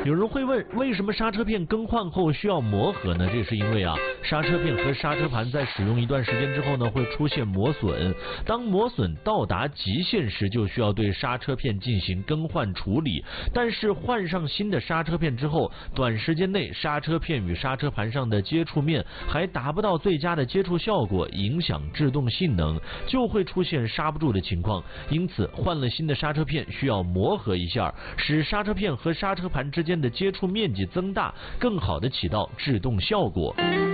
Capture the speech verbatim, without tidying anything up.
有人会问，为什么刹车片更换后需要磨合呢？这是因为啊，刹车片和刹车盘在使用一段时间之后呢，会出现磨损。当磨损到达极限时，就需要对刹车片进行更换处理。但是换上新的刹车片之后，短时间内刹车片与刹车盘上的接触面还达不到最佳的接触效果，影响制动性能，就会出现刹不住的情况。因此，换了新的刹车片需要磨合一下，使刹车片和刹车盘之间的接触面积增大，更好的起到制动效果。